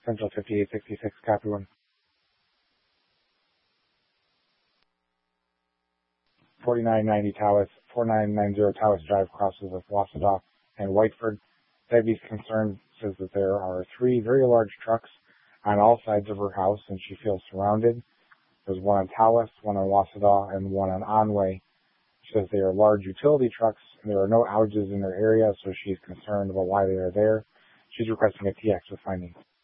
Central 5866, copy one. 4990 Tawas Drive crosses with Wassada and Whiteford. Debbie's concern says that there are 3 very large trucks on all sides of her house, and she feels surrounded. There's one on Tawas, one on Wassada, and one on Onway. She says they are large utility trucks, and there are no outages in her area, so she's concerned about why they are there. She's requesting a TX with findings.